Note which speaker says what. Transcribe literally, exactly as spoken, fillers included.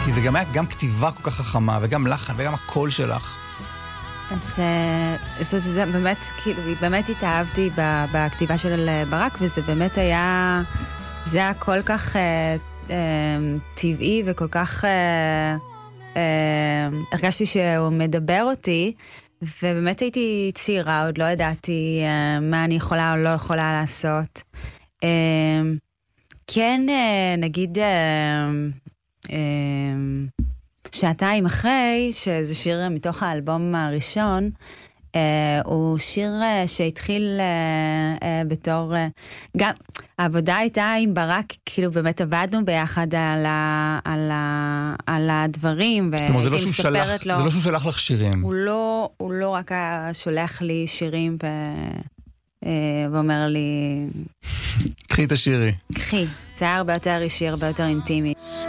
Speaker 1: כי זה גם היה גם כתיבה כל כך חכמה, וגם לחן, וגם הקול שלך.
Speaker 2: אז זה, זה באמת, כאילו, באמת התאהבתי בכתיבה של ברק, וזה באמת היה, זה היה כל כך אה, אה, טבעי וכל כך, אה, אה, הרגשתי שהוא מדבר אותי, ובאמת הייתי צעירה, עוד לא ידעתי אה, מה אני יכולה או לא יכולה לעשות. אה, כן, אה, נגיד, אה, אה, שעתיים אחרי, שזה שיר מתוך האלבום הראשון, אה, הוא שיר אה, שהתחיל אה, אה, בתור, אה, גם העבודה הייתה עם ברק, כאילו באמת עבדנו ביחד על, ה, על, ה, על הדברים,
Speaker 1: והייתי לא מספרת לו. זה לא שהוא שלח לך שירים.
Speaker 2: הוא לא, הוא לא רק שולח לי שירים ו... ואומר לי
Speaker 1: קחי את השירי.
Speaker 2: קחי, זה היה הרבה יותר אישי, הרבה יותר אינטימי.